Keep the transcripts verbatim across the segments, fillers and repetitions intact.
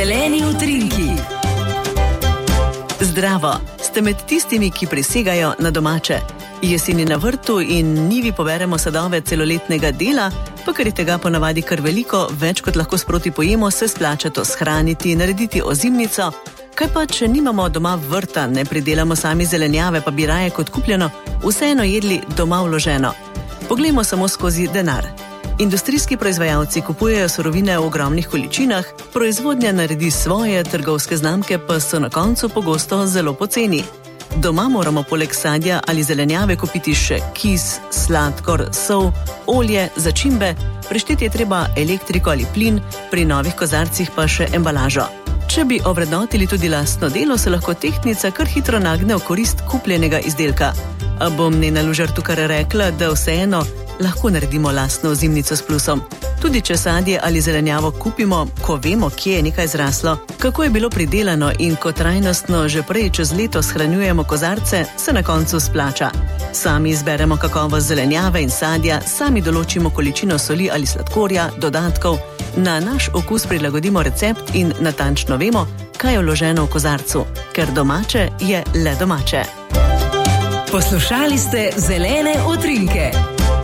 Zeleni utrinki. Zdravo, ste med tistimi, ki prisegajo na domače. Jeseni na vrtu in njivi poberemo sadove celoletnega dela, pa ker je tega ponavadi kar veliko, več kot lahko sproti pojemo, se splača to shraniti, narediti ozimnico. Kaj pa, če nimamo doma vrta, ne pridelamo sami zelenjave, pa bi raje kot kupljeno vseeno jedli doma vloženo? Poglejmo samo skozi denar. Industrijski proizvajalci kupujejo surovine v ogromnih količinah, proizvodnja naredi svoje, trgovske znamke pa so na koncu pogosto zelo poceni. Doma moramo poleg sadja ali zelenjave kupiti še kis, sladkor, sol, olje, začimbe, prešteti je treba elektriko ali plin, pri novih kozarcih pa še embalažo. Če bi ovrednotili tudi lastno delo, se lahko tehtnica kar hitro nagne v korist kupljenega izdelka. A bom Nena Lužar tukaj rekla, da vseeno lahko naredimo lastno ozimnico s plusom. Tudi če sadje ali zelenjavo kupimo, ko vemo, kje je nekaj zraslo, kako je bilo pridelano in ko trajnostno že prej čez leto shranjujemo kozarce, se na koncu splača. Sami izberemo kakovost zelenjave in sadja, sami določimo količino soli ali sladkorja, dodatkov, na naš okus prilagodimo recept in natančno vemo, kaj je vloženo v kozarcu, ker domače je le domače. Poslušali ste Zelene utrinke.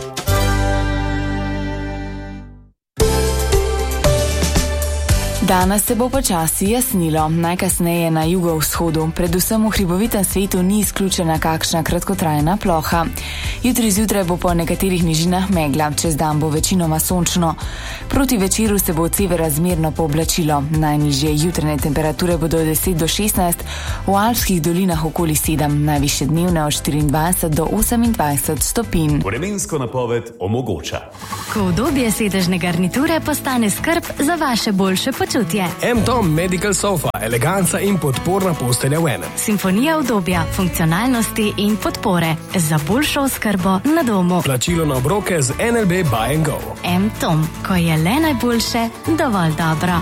Danes se bo počasi jasnilo, najkasneje na jugovzhodu. Predvsem v hribovitem svetu ni izključena kakšna kratkotrajna ploha. Jutri zjutraj bo po nekaterih nižinah megla, čez dan bo večinoma sončno. Proti večeru se bo od severa zmerno pooblačilo. Najnižje jutranje temperature bodo od deset do šestnajst, v alpskih dolinah okoli sedem, najvišje dnevne od štiriindvajset do osemindvajset stopinj. Vremensko napoved omogoča. Ko udobje sedežne garniture postane skrb za vaše boljše počutje. M-Tom Medical Sofa, eleganca in podporna postelja v enem. Simfonija udobja, funkcionalnosti in podpore za boljšo oskrbo na domu. Plačilo na obroke z N L B Buy and Go. M-Tom, ko je le najboljše, dovolj dobro.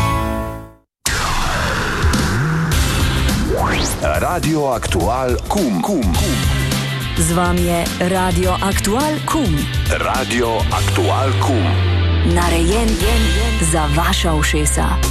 Radio Aktual Kum. Kum. Z vami je Radio Aktual Kum. Radio Aktual Kum. Narejen za vaša ušesa.